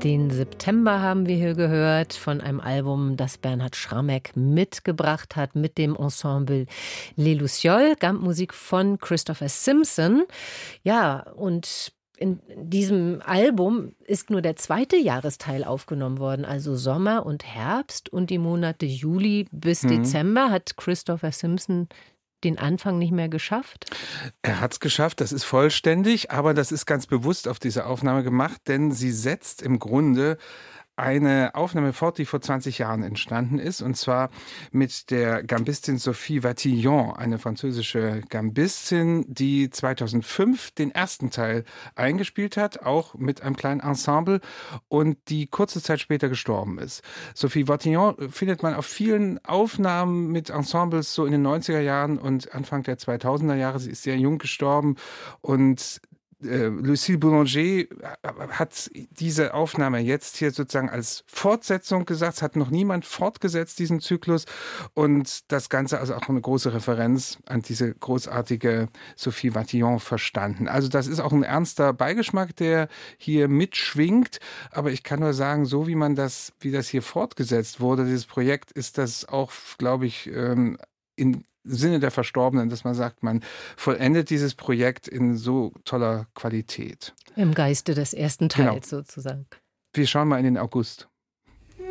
Den September haben wir hier gehört von einem Album, das Bernhard Schramek mitgebracht hat mit dem Ensemble Les Lucioles, Musik von Christopher Simpson. Ja, und in diesem Album ist nur der zweite Jahresteil aufgenommen worden, also Sommer und Herbst, und die Monate Juli bis Dezember hat Christopher Simpson den Anfang nicht mehr geschafft? Er hat es geschafft, das ist vollständig, aber das ist ganz bewusst auf diese Aufnahme gemacht, denn sie setzt im Grunde eine Aufnahme fort, die vor 20 Jahren entstanden ist, und zwar mit der Gambistin Sophie Vatillon, eine französische Gambistin, die 2005 den ersten Teil eingespielt hat, auch mit einem kleinen Ensemble, und die kurze Zeit später gestorben ist. Sophie Vatillon findet man auf vielen Aufnahmen mit Ensembles so in den 90er Jahren und Anfang der 2000er Jahre. Sie ist sehr jung gestorben, und Lucille Boulanger hat diese Aufnahme jetzt hier sozusagen als Fortsetzung gesagt. Es hat noch niemand fortgesetzt, diesen Zyklus. Und das Ganze also auch eine große Referenz an diese großartige Sophie Vatillon verstanden. Also das ist auch ein ernster Beigeschmack, der hier mitschwingt. Aber ich kann nur sagen, so wie das hier fortgesetzt wurde, dieses Projekt, ist das auch, glaube ich, in Sinne der Verstorbenen, dass man sagt, man vollendet dieses Projekt in so toller Qualität. Im Geiste des ersten Teils sozusagen. Wir schauen mal in den August.